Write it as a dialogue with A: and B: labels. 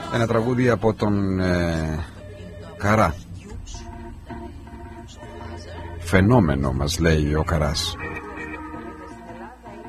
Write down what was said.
A: Ένα τραγούδι από τον Καρά. Φαινόμενο μας λέει ο Καράς.